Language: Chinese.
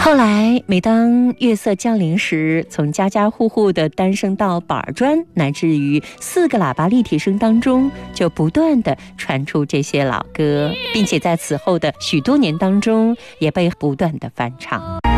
后来每当月色降临时，从家家户户的单声道板砖乃至于4个喇叭立体声当中，就不断地传出这些老歌，并且在此后的许多年当中也被不断地翻唱。